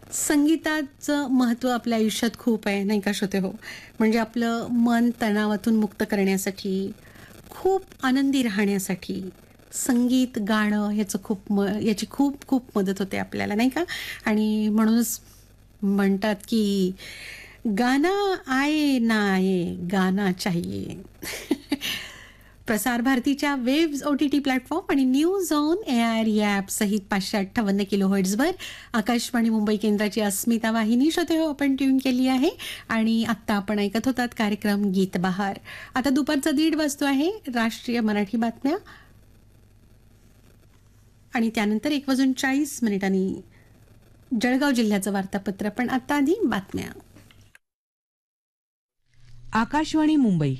संगीताचं महत्त्व आपल्या आयुष्यात खूप आहे, नाही का श्रोते हो? म्हणजे आपलं मन तणावातून मुक्त करण्यासाठी, खूप आनंदी राहण्यासाठी संगीत, गाणं याची खूप खूप मदत होते आपल्याला, नाही का? आणि म्हणूनच म्हणतात की गाना आये ना आये, गाना चाहिए. प्रसार भारतीच्या वेव्स OTT प्लॅटफॉर्म आणि न्यूज ऑन AIR या ॲप सहित 558 किलोहर्ट्झवर आकाशवाणी मुंबई केंद्राची अस्मिता वाहिनी श्रोते हो आपण ट्यून केली आहे. आणि आत्ता आपण ऐकत होतात कार्यक्रम गीत बहार. आता दुपारचा 1:30 वाजतो आहे. राष्ट्रीय मराठी बातम्या आणि त्यानंतर 1:40 जळगाव जिल्ह्याचं वार्तापत्र. पण आता आधी बातम्या. आकाशवाणी मुंबई.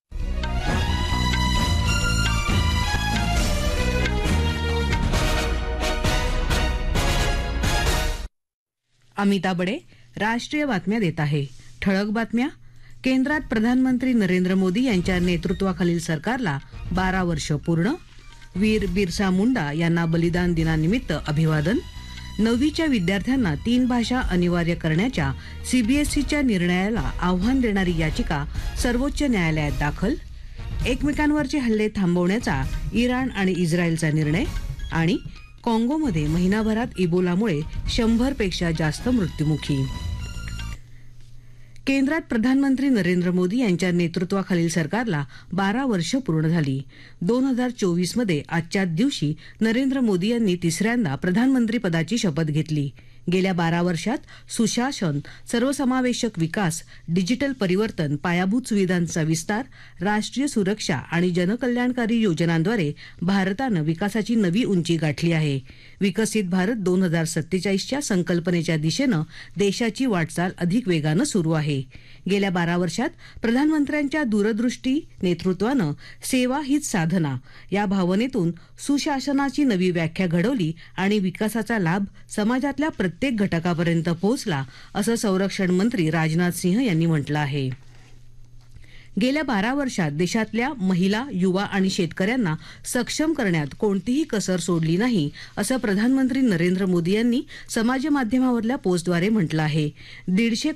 अमिता बडे राष्ट्रीय बातम्या देत आहे. ठळक बातम्या. केंद्रात प्रधानमंत्री नरेंद्र मोदी यांच्या नेतृत्वाखालील सरकारला 12 वर्ष पूर्ण. वीर बिरसा मुंडा यांना बलिदान दिनानिमित्त अभिवादन. 9वीच्या विद्यार्थ्यांना 3 भाषा अनिवार्य करण्याच्या CBSEच्या निर्णयाला आव्हान देणारी याचिका सर्वोच्च न्यायालयात दाखल. एकमेकांवरचे हल्ले थांबवण्याचा इराण आणि इस्रायलचा निर्णय. आणि काँगोमध्ये महिनाभरात इबोलामुळे 100 पेक्षा जास्त मृत्युमुखी. केंद्रात प्रधानमंत्री नरेंद्र मोदी यांच्या नेतृत्वाखालील सरकारला 12 वर्ष पूर्ण झाली. 2024मध्ये आजच्याच दिवशी नरेंद्र मोदी यांनी तिसऱ्यांदा प्रधानमंत्री पदाची शपथ घेतली. गेल्या 12 वर्षात सुशासन, सर्वसमावेशक विकास, डिजिटल परिवर्तन, पायाभूत सुविधांचा विस्तार, राष्ट्रीय सुरक्षा आणि जनकल्याणकारी योजनांद्वारे भारतानं विकासाची नवी उंची गाठली आहे. विकसित भारत 2047च्या संकल्पनेच्या दिशेनं देशाची वाटचाल अधिक वेगानं सुरू आहे. गेल्या 12 वर्षात प्रधानमंत्र्यांच्या दूरदृष्टी नेतृत्वानं सेवा हीच साधना या भावनेतून सुशासनाची नवी व्याख्या घडवली आणि विकासाचा लाभ समाजातल्या प्रत्येक घटकापर्यंत पोहोचला, असं संरक्षण मंत्री राजनाथ सिंह यांनी म्हटलं आहे. गेल्या 12 वर्षात देशातल्या महिला, युवा आणि शेतकऱ्यांना सक्षम करण्यात कोणतीही कसर सोडली नाही, असं प्रधानमंत्री नरेंद्र मोदी यांनी समाजमाध्यमावरल्या पोस्टद्वारे म्हटलं आहे. 150